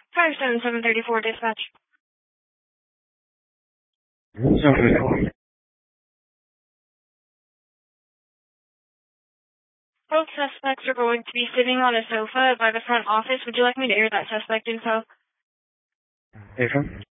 57734 dispatch. Both suspects are going to be sitting on a sofa by the front office. Would you like me to air that suspect info? Affirm.